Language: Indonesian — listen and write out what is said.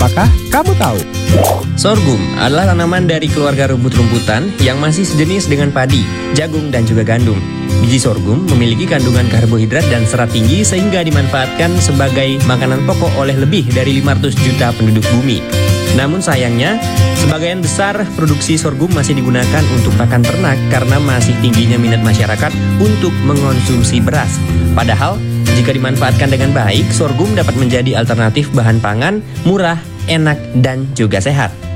Apakah kamu tahu? Sorghum adalah tanaman dari keluarga rumput-rumputan yang masih sejenis dengan padi, jagung, dan juga gandum. Biji sorghum memiliki kandungan karbohidrat dan serat tinggi sehingga dimanfaatkan sebagai makanan pokok oleh lebih dari 500 juta penduduk bumi. Namun sayangnya, sebagian besar produksi sorghum masih digunakan untuk pakan ternak karena masih tingginya minat masyarakat untuk mengonsumsi beras. Padahal, jika dimanfaatkan dengan baik, sorghum dapat menjadi alternatif bahan pangan, murah, enak, dan juga sehat.